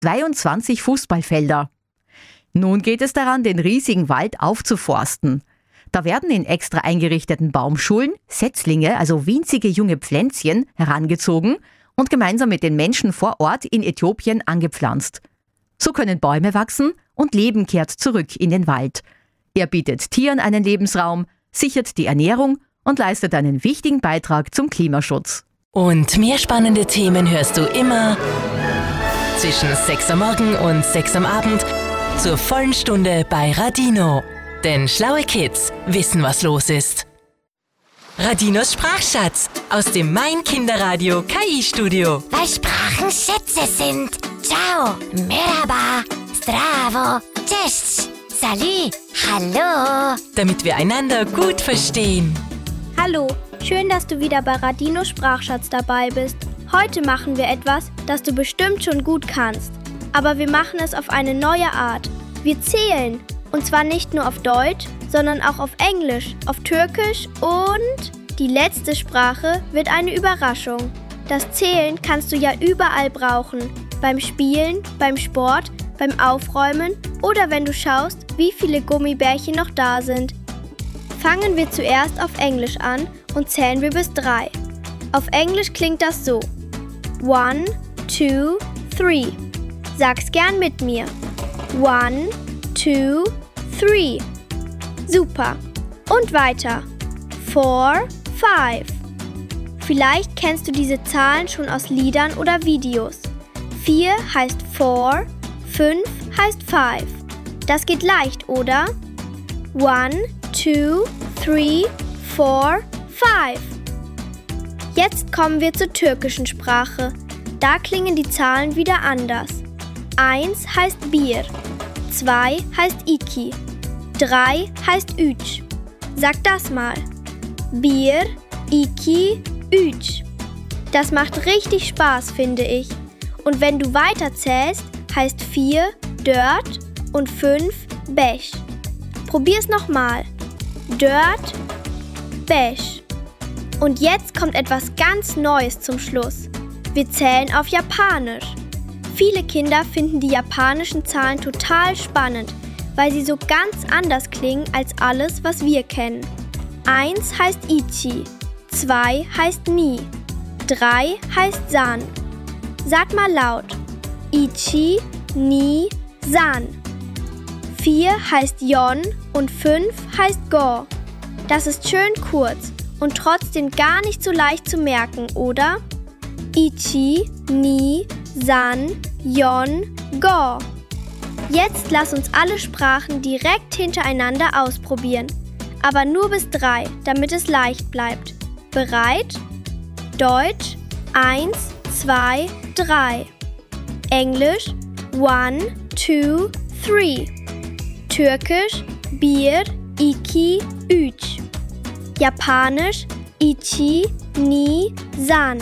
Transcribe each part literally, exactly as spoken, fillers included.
zweiundzwanzig Fußballfelder. Nun geht es daran, den riesigen Wald aufzuforsten. Da werden in extra eingerichteten Baumschulen Setzlinge, also winzige junge Pflänzchen, herangezogen und gemeinsam mit den Menschen vor Ort in Äthiopien angepflanzt. So können Bäume wachsen und Leben kehrt zurück in den Wald. Er bietet Tieren einen Lebensraum, sichert die Ernährung und leistet einen wichtigen Beitrag zum Klimaschutz. Und mehr spannende Themen hörst du immer zwischen sechs am Morgen und sechs am Abend zur vollen Stunde bei Radino. Denn schlaue Kids wissen, was los ist. Radinos Sprachschatz aus dem Mein Kinderradio K I-Studio. Weil Sprachen Schätze sind. Ciao, merhaba, zdravo, cześć, salut, hallo. Damit wir einander gut verstehen. Hallo, schön, dass du wieder bei Radinos Sprachschatz dabei bist. Heute machen wir etwas, das du bestimmt schon gut kannst. Aber wir machen es auf eine neue Art. Wir zählen. Und zwar nicht nur auf Deutsch, sondern auch auf Englisch, auf Türkisch und die letzte Sprache wird eine Überraschung. Das Zählen kannst du ja überall brauchen. Beim Spielen, beim Sport, beim Aufräumen oder wenn du schaust, wie viele Gummibärchen noch da sind. Fangen wir zuerst auf Englisch an und zählen wir bis drei. Auf Englisch klingt das so. One, two, three. Sag's gern mit mir. One, two, three. Super. Und weiter. Four, five. Vielleicht kennst du diese Zahlen schon aus Liedern oder Videos. Vier heißt four, fünf heißt five. Das geht leicht, oder? One, two, three, four, five. Jetzt kommen wir zur türkischen Sprache. Da klingen die Zahlen wieder anders. Eins heißt Bier. Zwei heißt iki. Drei heißt üç. Sag das mal. Bir, iki, üç. Das macht richtig Spaß, finde ich. Und wenn du weiterzählst, heißt vier dört und fünf beş. Probier's nochmal. Dört, beş. Und jetzt kommt etwas ganz Neues zum Schluss. Wir zählen auf Japanisch. Viele Kinder finden die japanischen Zahlen total spannend, weil sie so ganz anders klingen als alles, was wir kennen. Eins heißt ichi, zwei heißt ni, drei heißt san. Sag mal laut. Ichi, ni, san. Vier heißt yon und fünf heißt go. Das ist schön kurz und trotzdem gar nicht so leicht zu merken, oder? Ichi, ni, san, yon, go. Jetzt lass uns alle Sprachen direkt hintereinander ausprobieren. Aber nur bis drei, damit es leicht bleibt. Bereit? Deutsch, eins, zwei, drei. Englisch, one, two, three. Türkisch, bir, iki, üç. Japanisch, ichi, ni, san.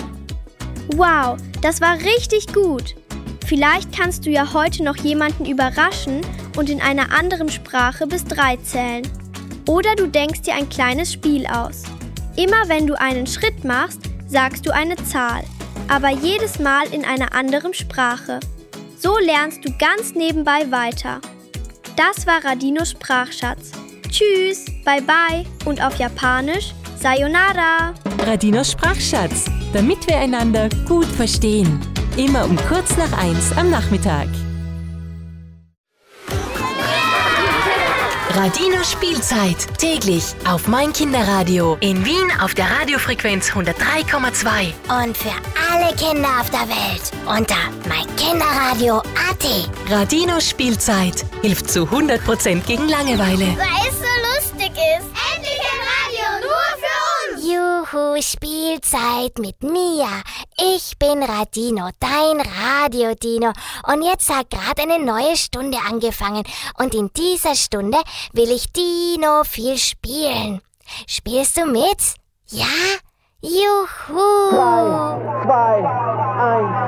Wow, das war richtig gut. Vielleicht kannst du ja heute noch jemanden überraschen und in einer anderen Sprache bis drei zählen. Oder du denkst dir ein kleines Spiel aus. Immer wenn du einen Schritt machst, sagst du eine Zahl, aber jedes Mal in einer anderen Sprache. So lernst du ganz nebenbei weiter. Das war Radinos Sprachschatz. Tschüss, bye bye und auf Japanisch Sayonara. Radinos Sprachschatz, damit wir einander gut verstehen. Immer um kurz nach eins am Nachmittag. Radino Spielzeit. Täglich auf Mein Kinderradio. In Wien auf der Radiofrequenz hundertdrei Komma zwei. Und für alle Kinder auf der Welt unter meinkinderradio punkt at. Radino Spielzeit hilft zu hundert Prozent gegen Langeweile. Weil es so lustig ist. Endlich ein Radio nur für uns. Juhu, Spielzeit mit mir. Ich bin Radino, dein Radio-Dino. Und jetzt hat gerade eine neue Stunde angefangen. Und in dieser Stunde will ich Dino viel spielen. Spielst du mit? Ja? Juhu! drei, zwei, eins.